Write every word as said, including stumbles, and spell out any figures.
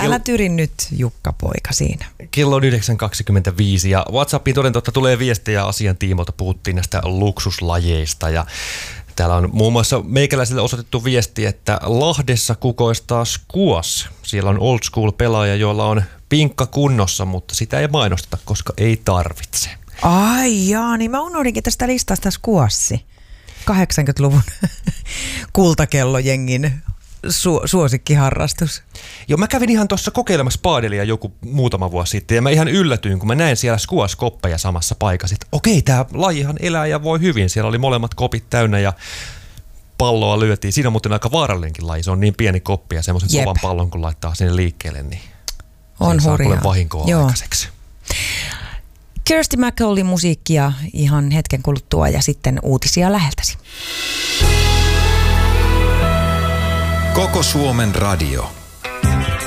Älä tyri nyt, Jukka poika siinä. Kello on yhdeksän kaksikymmentäviisi ja WhatsAppiin toden totta tulee viestejä asian tiimoilta. Puhuttiin näistä luksuslajeista ja täällä on muun muassa meikäläisille osoitettu viesti, että Lahdessa kukoistaa squash. Siellä on old school pelaaja, joilla on pinkka kunnossa, mutta sitä ei mainosteta, koska ei tarvitse. Ai jaa, niin mä unohdinkin tästä listasta squashi. kahdeksankymmentäluvun kultakellojengin su- suosikkiharrastus. Joo, mä kävin ihan tuossa kokeilemassa paadelia joku muutama vuosi sitten ja mä ihan yllätyin, kun mä näin siellä squash-koppeja samassa paikassa. Että okei, tää lajihan elää ja voi hyvin. Siellä oli molemmat kopit täynnä ja palloa lyötiin. Siinä on muuten aika vaarallinenkin laji. Se on niin pieni koppi ja semmoisen Jep. kovan pallon, kun laittaa sinne liikkeelle, niin on saa hurjaa. kuule vahinkoa Joo. aikaiseksi. Kirsty MacCollin musiikkia ihan hetken kuluttua ja sitten uutisia läheltäsi. Koko Suomen radio.